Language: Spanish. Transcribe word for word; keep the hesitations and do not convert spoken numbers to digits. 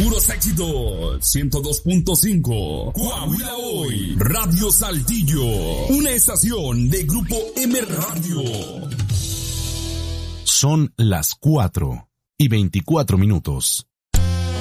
Puros éxitos. ciento dos punto cinco. Coahuila Hoy. Radio Saltillo. Una estación de Grupo M Radio. Son las cuatro y veinticuatro minutos.